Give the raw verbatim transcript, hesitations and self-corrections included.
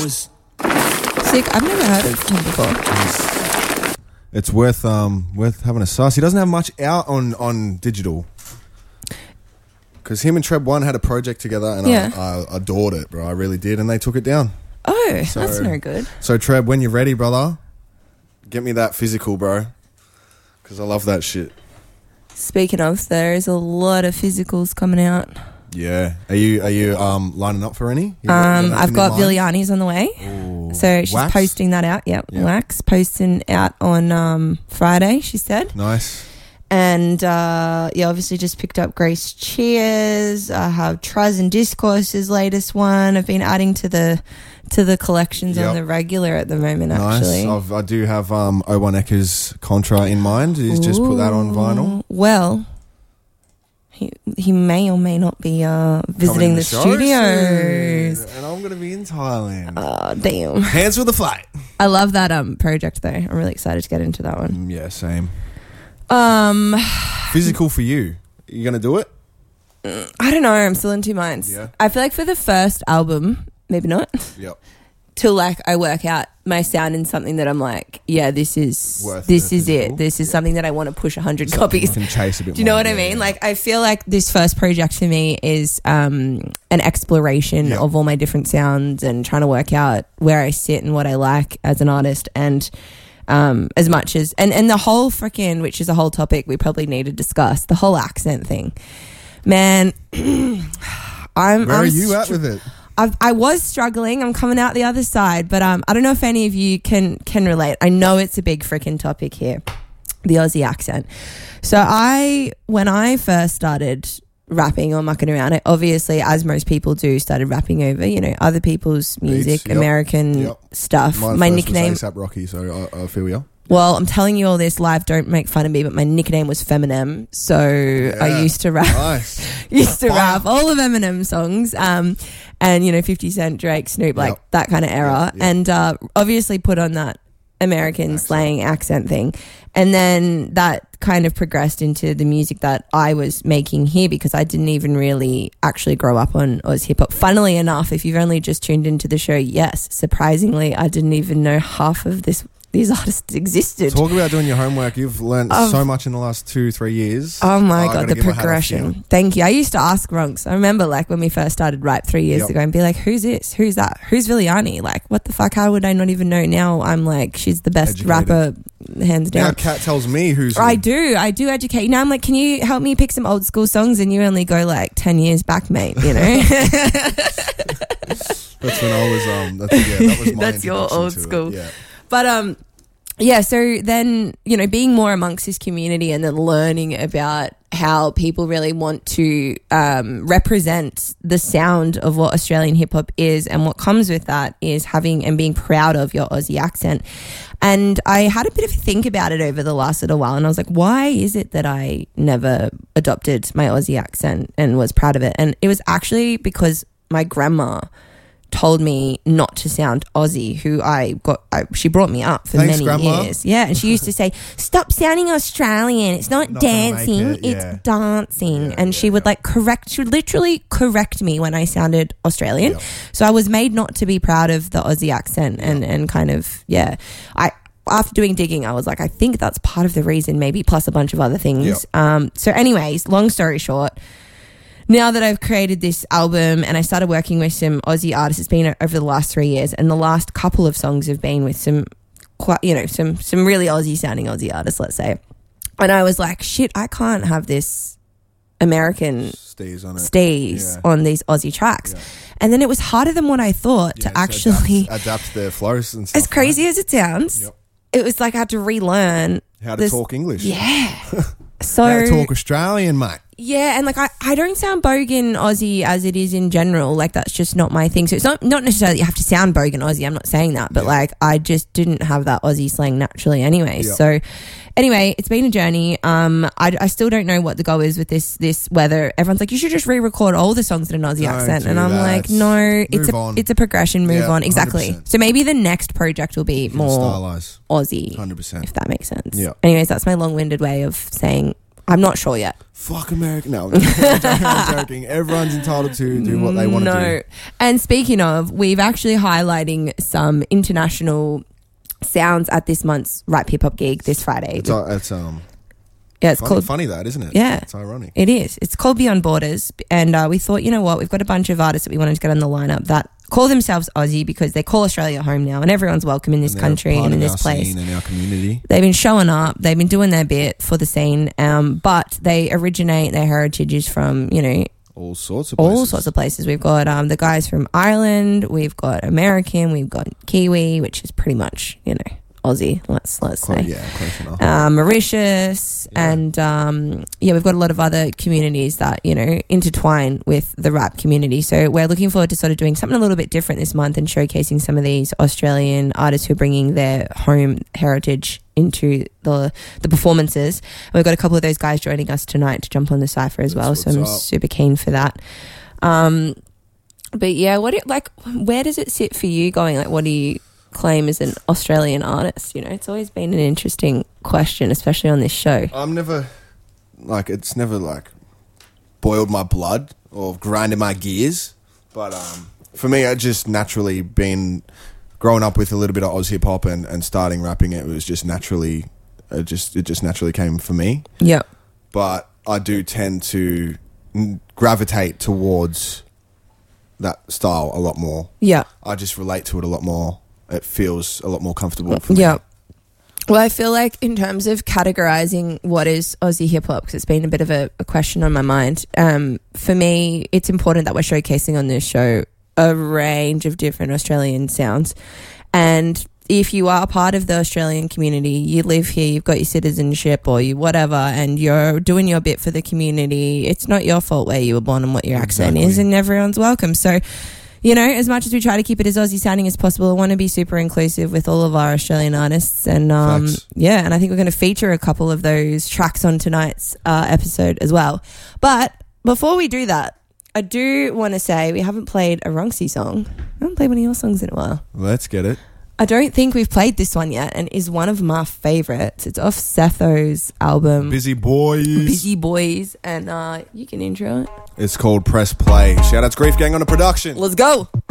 hours. Sick. I've never heard of him before. It's worth um worth having a suss. He doesn't have much out on, on digital. Because him and Treb One had a project together, and Yeah. I, I adored it, bro. I really did, and they took it down. Oh, So- that's no good. So Treb, when you're ready, brother, get me that physical, bro. Because I love that shit. Speaking of, there is a lot of physicals coming out. Yeah. Are you are you um lining up for any? You got- Um, got I've anything got in mind? Villiani's on the way. Ooh. So she's Wax? posting that out. Yep. Yeah. Wax posting out on um, Friday, she said. Nice. And uh, yeah, obviously just picked up Grace Cheers. I have Truz and Discourse's latest one. I've been adding to the to the collections Yep. on the regular at the moment, actually. Nice. I've, I do have um O one Ecker's Contra in mind. He's just put that on vinyl. Well, he he may or may not be uh, visiting Coming in the, show studios. soon. And I'm going to be in Thailand. Oh, damn. Hands for the flight. I love that um project, though. I'm really excited to get into that one. Mm, yeah, same. Um, Physical for you. You going to do it? I don't know. I'm still in two minds. Yeah. I feel like for the first album, maybe not, Yep. till like I work out my sound in something that I'm like, yeah, this is Worth this the is physical. it. This is Yeah. something that I want to push one hundred Something copies. you can chase a bit Do you know more. what I Yeah, mean? yeah. Like, I feel like this first project for me is um, an exploration Yeah. of all my different sounds and trying to work out where I sit and what I like as an artist. And um, as much as, and, and the whole freaking, which is a whole topic we probably need to discuss, the whole accent thing. Man, I'm. Where I'm are you at str- with it? I've, I was struggling. I'm coming out the other side, but um, I don't know if any of you can can relate. I know it's a big freaking topic here, the Aussie accent. So I, when I first started rapping or mucking around, I obviously, as most people do, started rapping over, you know, other people's music, Beats, yep, American yep. stuff. Mine My first nickname. was ASAP Rocky, so I, I feel you. Well, I'm telling you all this live. Don't make fun of me, but my nickname was Feminem. So I Yeah. used to rap. Nice. used to Fire. rap all of Eminem songs, um, and you know, fifty Cent, Drake, Snoop, like Yep. that kind of era, Yep, yep. and uh, obviously put on that American Accent. slang accent thing, and then that kind of progressed into the music that I was making here because I didn't even really actually grow up on Oz hip hop. Funnily enough, if you've only just tuned into the show, yes, surprisingly, I didn't even know half of this. These artists existed. Talk about doing your homework. You've learned Um, so much in the last two, three years. Oh my I God, gotta the give my hat off to progression. you. Thank you. I used to ask Ronks. I remember like when we first started Ripe three years Yep. ago and be like, who's this? Who's that? Who's Villiani? Like, what the fuck? How would I not even know? Now I'm like, she's the best Educated. rapper, hands Now down. Kat tells me who's who. I do. I do educate. Now I'm like, can you help me pick some old school songs? And you only go like ten years back, mate, you know? That's when I was um. That's, yeah, that was my That's your introduction old to it. school. Yeah. But um, yeah. So then, you know, being more amongst this community and then learning about how people really want to um, represent the sound of what Australian hip hop is, and what comes with that is having and being proud of your Aussie accent. And I had a bit of a think about it over the last little while, and I was like, why is it that I never adopted my Aussie accent and was proud of it? And it was actually because my grandma told me not to sound Aussie, who I got, I, she brought me up for Thanks, many Grandma. years. Yeah, and she used to say, stop sounding Australian. It's not, Not gonna make dancing, it, yeah. it's dancing. Yeah, and she yeah, would yeah. like correct, she would literally correct me when I sounded Australian. Yep. So I was made not to be proud of the Aussie accent and, and kind of, yeah. I After doing digging, I was like, I think that's part of the reason, maybe plus a bunch of other things. Yep. Um, so anyways, long story short, now that I've created this album and I started working with some Aussie artists, it's been over the last three years, and the last couple of songs have been with some quite, you know, some some really Aussie sounding Aussie artists, let's say. And I was like, shit, I can't have this American Stays on it. stays Yeah. on these Aussie tracks. Yeah. And then it was harder than what I thought Yeah, to so actually, adapt, adapt their flows and stuff. as crazy as it sounds, Yep. it was like I had to relearn How to this- talk English. Yeah. So How to talk Australian, mate. yeah, and like I, I don't sound bogan Aussie as it is in general. Like that's just not my thing. So it's not not necessarily you have to sound bogan Aussie. I'm not saying that, but Yeah. like I just didn't have that Aussie slang naturally anyway. Yeah. So anyway, it's been a journey. Um, I, I still don't know what the goal is with this. This whether everyone's like you should just re-record all the songs in an Aussie Don't accent, do and I'm that. like no, it's Move a on. it's a progression. Move Yeah, on exactly. one hundred percent. So maybe the next project will be more Stylize. Aussie, one hundred percent. if that makes sense. Yeah. Anyways, that's my long-winded way of saying I'm not sure yet. Fuck America. No, I'm joking. I'm joking. Everyone's entitled to do what they want to no. do. And speaking of, we've actually highlighting some international sounds at this month's Rap Hip Hop gig this Friday. It's, uh, it's um. Yeah, it's funny, called funny that, isn't it? Yeah, it's ironic. It is. It's called Beyond Borders, and uh, we thought, you know what, we've got a bunch of artists that we wanted to get on the lineup that call themselves Aussie because they call Australia home now, and everyone's welcome in this And country and in this our place. scene and our community. They've been showing up. They've been doing their bit for the scene, um, but they originate their heritages from, you know, all sorts of places. all sorts of places. We've got um, the guys from Ireland. We've got American. We've got Kiwi, which is pretty much, you know, Aussie, let's let's Close, say. yeah, close enough. Uh, Mauritius, Yeah. and um, yeah, we've got a lot of other communities that, you know, intertwine with the rap community. So we're looking forward to sort of doing something a little bit different this month and showcasing some of these Australian artists who are bringing their home heritage into the the performances. And we've got a couple of those guys joining us tonight to jump on the cypher as That's well. So I'm what's up. super keen for that. Um, but yeah, what do, like, where does it sit for you going? Like, what do you claim as an Australian artist? You know, it's always been an interesting question, especially on this show. I'm never, like, it's never, like, boiled my blood or grinded my gears. But um, for me, I just naturally been growing up with a little bit of Oz hip-hop and, and starting rapping it, it was just naturally, it just, it just naturally came for me. Yep. But I do tend to gravitate towards that style a lot more. Yeah. I just relate to it a lot more. It feels a lot more comfortable for me. Yeah. Well, I feel like in terms of categorizing what is Aussie hip hop, because it's been a bit of a, a question on my mind, um, for me, it's important that we're showcasing on this show a range of different Australian sounds. And if you are part of the Australian community, you live here, you've got your citizenship or you whatever, and you're doing your bit for the community, it's not your fault where you were born and what your accent Exactly. is, and everyone's welcome. So, you know, as much as we try to keep it as Aussie sounding as possible, I want to be super inclusive with all of our Australian artists. And um, Facts. yeah, and I think we're going to feature a couple of those tracks on tonight's uh, episode as well. But before we do that, I do want to say we haven't played a Ronxy song. I haven't played one of your songs in a while. Let's get it. I don't think we've played this one yet, and is one of my favourites. It's off Setho's album, Busy Boys. Busy Boys, and uh, you can intro it. It's called Press Play. Shout out to Grief Gang on the production. Let's go.